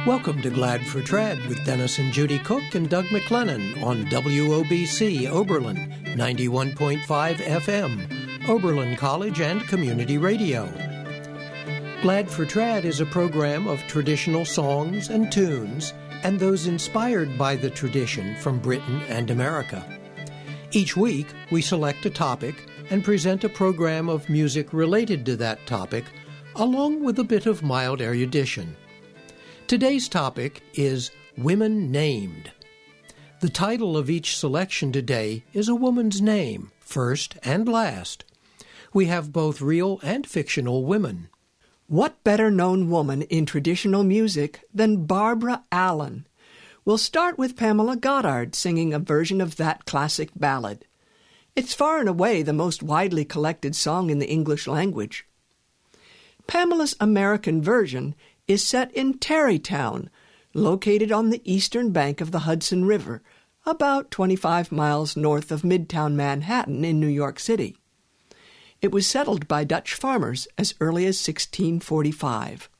Welcome to Glad for Trad with Dennis and Judy Cook and Doug McLennan on WOBC Oberlin 91.5 FM, Oberlin College and Community Radio. Glad for Trad is a program of traditional songs and tunes and those inspired by the tradition from Britain and America. Each week, we select a topic and present a program of music related to that topic, along with a bit of mild erudition. Today's topic is Women Named. The title of each selection today is a woman's name, first and last. We have both real and fictional women. What better-known woman in traditional music than Barbara Allen? We'll start with Pamela Goddard singing a version of that classic ballad. It's far and away the most widely collected song in the English language. Pamela's American version is set in Tarrytown, located on the eastern bank of the Hudson River, about 25 miles north of Midtown Manhattan in New York City. It was settled by Dutch farmers as early as 1645.